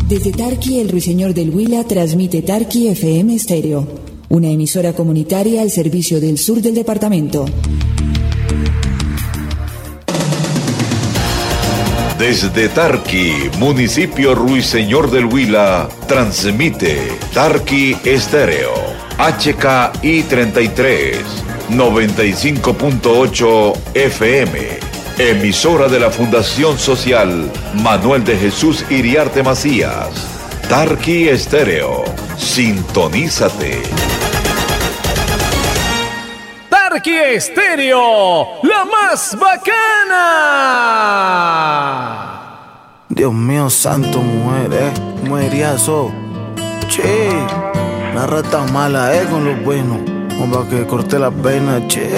Desde Tarqui, el Ruiseñor del Huila transmite Tarqui FM Estéreo, una emisora comunitaria al servicio del sur del departamento. Desde Tarqui, municipio Ruiseñor del Huila, transmite Tarqui Estéreo, HKI 33, 95.8 FM. Emisora de la Fundación Social Manuel de Jesús Iriarte Macías. Tarqui Estéreo. Sintonízate. Tarqui Estéreo, la más bacana. Dios mío santo, mujer, mujeriazo. Che, una rata mala, con lo bueno. Como para que corte las venas, che.